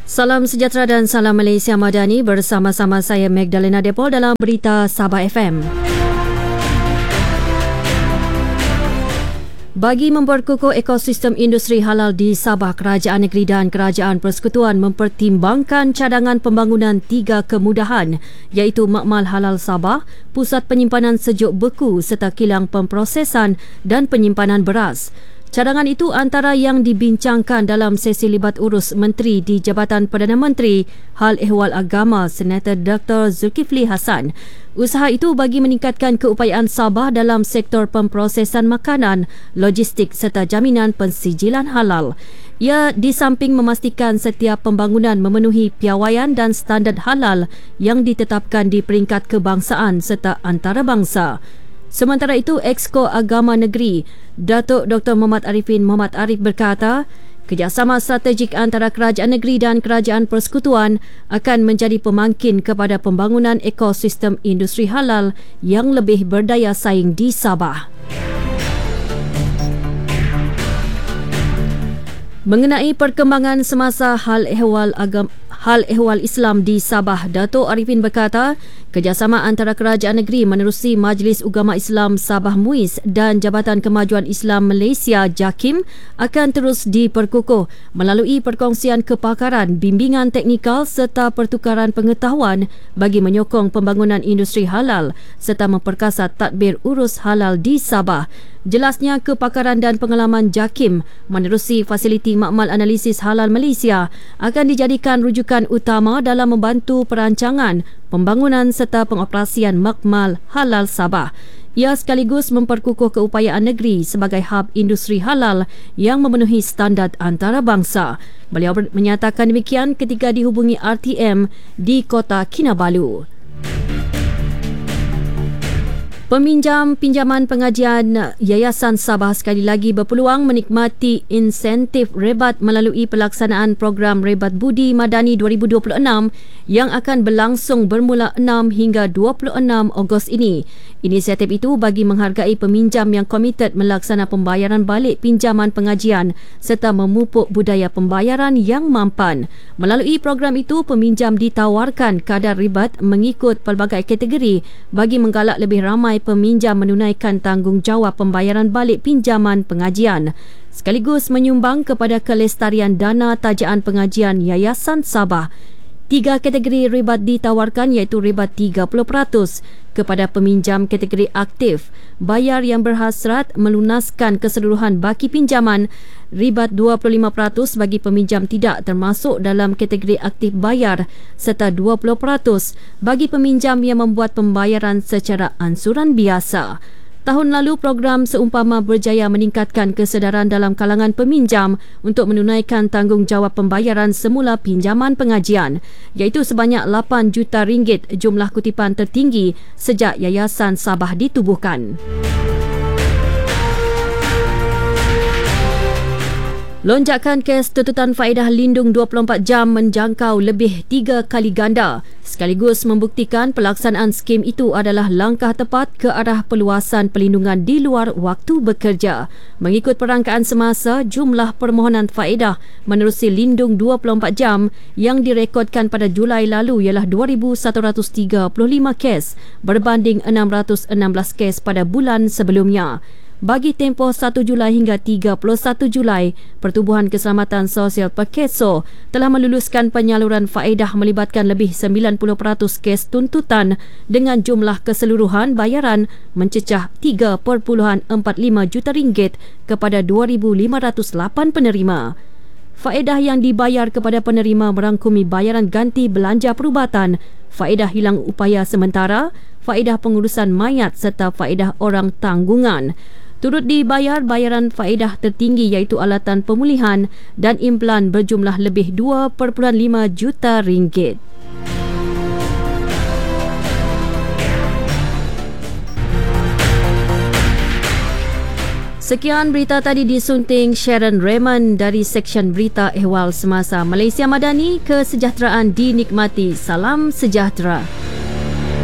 Salam sejahtera dan salam Malaysia Madani, bersama-sama saya Magdalena Depol dalam Berita Sabah FM. Bagi memperkukuh ekosistem industri halal di Sabah, Kerajaan Negeri dan Kerajaan Persekutuan mempertimbangkan cadangan pembangunan 3 kemudahan iaitu Makmal Halal Sabah, Pusat Penyimpanan Sejuk Beku serta Kilang Pemprosesan dan Penyimpanan Beras. Cadangan itu antara yang dibincangkan dalam sesi libat urus Menteri di Jabatan Perdana Menteri Hal Ehwal Agama Senator Dr. Zulkifli Hassan. Usaha itu bagi meningkatkan keupayaan Sabah dalam sektor pemprosesan makanan, logistik serta jaminan pensijilan halal. Ia di samping memastikan setiap pembangunan memenuhi piawaian dan standard halal yang ditetapkan di peringkat kebangsaan serta antarabangsa. Sementara itu, Exco Agama Negeri Datuk Dr. Muhammad Arifin Muhammad Arif berkata, kerjasama strategik antara Kerajaan Negeri dan Kerajaan Persekutuan akan menjadi pemangkin kepada pembangunan ekosistem industri halal yang lebih berdaya saing di Sabah. Mengenai perkembangan semasa Hal Ehwal Islam di Sabah, Datuk Arifin berkata, kerjasama antara Kerajaan Negeri menerusi Majlis Ugama Islam Sabah MUIS dan Jabatan Kemajuan Islam Malaysia JAKIM akan terus diperkukuh melalui perkongsian kepakaran, bimbingan teknikal serta pertukaran pengetahuan bagi menyokong pembangunan industri halal serta memperkasa tadbir urus halal di Sabah. Jelasnya, kepakaran dan pengalaman JAKIM menerusi Fasiliti Makmal Analisis Halal Malaysia akan dijadikan rujukan utama dalam membantu perancangan, pembangunan serta pengoperasian Makmal Halal Sabah. Ia sekaligus memperkukuh keupayaan negeri sebagai hub industri halal yang memenuhi standard antarabangsa. Beliau menyatakan demikian ketika dihubungi RTM di Kota Kinabalu. Peminjam pinjaman pengajian Yayasan Sabah sekali lagi berpeluang menikmati insentif rebat melalui pelaksanaan program Rebat Budi Madani 2026 yang akan berlangsung bermula 6 hingga 26 Ogos ini. Inisiatif itu bagi menghargai peminjam yang komited melaksana pembayaran balik pinjaman pengajian serta memupuk budaya pembayaran yang mampan. Melalui program itu, peminjam ditawarkan kadar ribat mengikut pelbagai kategori bagi menggalak lebih ramai peminjam menunaikan tanggungjawab pembayaran balik pinjaman pengajian, sekaligus menyumbang kepada kelestarian dana tajaan pengajian Yayasan Sabah. 3 kategori ribat ditawarkan iaitu ribat 30% kepada peminjam kategori aktif, bayar yang berhasrat melunaskan keseluruhan baki pinjaman, ribat 25% bagi peminjam tidak termasuk dalam kategori aktif bayar serta 20% bagi peminjam yang membuat pembayaran secara ansuran biasa. Tahun lalu, program seumpama berjaya meningkatkan kesedaran dalam kalangan peminjam untuk menunaikan tanggungjawab pembayaran semula pinjaman pengajian, iaitu sebanyak 8 juta ringgit, jumlah kutipan tertinggi sejak Yayasan Sabah ditubuhkan. Lonjakan kes tuntutan faedah lindung 24 jam menjangkau lebih 3 kali ganda, sekaligus membuktikan pelaksanaan skim itu adalah langkah tepat ke arah perluasan perlindungan di luar waktu bekerja. Mengikut perangkaan semasa, jumlah permohonan faedah menerusi lindung 24 jam yang direkodkan pada Julai lalu ialah 2,135 kes berbanding 616 kes pada bulan sebelumnya. Bagi tempoh 1 Julai hingga 31 Julai, Pertubuhan Keselamatan Sosial Perkeso telah meluluskan penyaluran faedah melibatkan lebih 90% kes tuntutan dengan jumlah keseluruhan bayaran mencecah 3.45 juta ringgit kepada 2,508 penerima. Faedah yang dibayar kepada penerima merangkumi bayaran ganti belanja perubatan, faedah hilang upaya sementara, faedah pengurusan mayat serta faedah orang tanggungan. Turut dibayar bayaran faedah tertinggi iaitu alatan pemulihan dan implan berjumlah lebih 2.5 juta ringgit. Sekian berita tadi disunting Sharon Raymond dari Seksyen Berita Ehwal Semasa. Malaysia Madani, kesejahteraan dinikmati. Salam sejahtera.